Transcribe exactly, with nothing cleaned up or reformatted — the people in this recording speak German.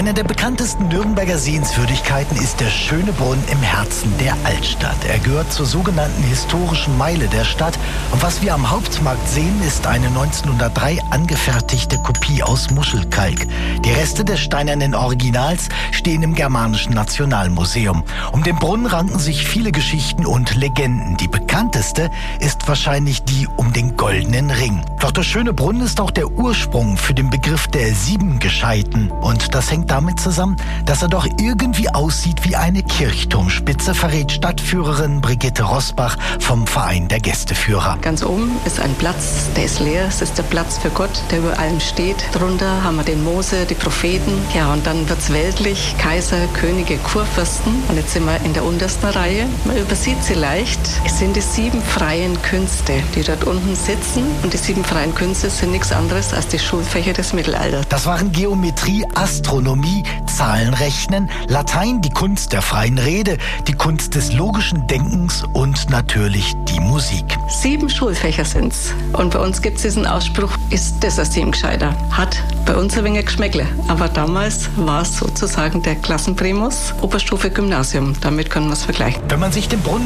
Eine der bekanntesten Nürnberger Sehenswürdigkeiten ist der Schöne Brunnen im Herzen der Altstadt. Er gehört zur sogenannten historischen Meile der Stadt. Und was wir am Hauptmarkt sehen, ist eine neunzehnhundertdrei angefertigte Kopie aus Muschelkalk. Die Reste des steinernen Originals stehen im Germanischen Nationalmuseum. Um den Brunnen ranken sich viele Geschichten und Legenden. Die bekannteste ist wahrscheinlich die um den Goldenen Ring. Doch der Schöne Brunnen ist auch der Ursprung für den Begriff der Sieben Gescheiten. Und das hängt damit zusammen, dass er doch irgendwie aussieht wie eine Kirchturmspitze, verrät Stadtführerin Brigitte Rosbach vom Verein der Gästeführer. Ganz oben ist ein Platz, der ist leer. Es ist der Platz für Gott, der über allem steht. Drunter haben wir den Mose, die Propheten. Ja, und dann wird's weltlich. Kaiser, Könige, Kurfürsten. Und jetzt sind wir in der untersten Reihe. Man übersieht sie leicht. Es sind die sieben freien Künste, die dort unten sitzen. Und die sieben freien Künste sind nichts anderes als die Schulfächer des Mittelalters. Das waren Geometrie, Astronomie, Zahlenrechnen, Latein, die Kunst der freien Rede, die Kunst des logischen Denkens und natürlich die Musik. Sieben Schulfächer sind's. Und bei uns gibt's diesen Ausspruch, ist das ein Siebengescheiter? Hat bei uns ein wenig Geschmäckle. Aber damals war es sozusagen der Klassenprimus, Oberstufe Gymnasium. Damit können wir es vergleichen. Wenn man sich den Brunnen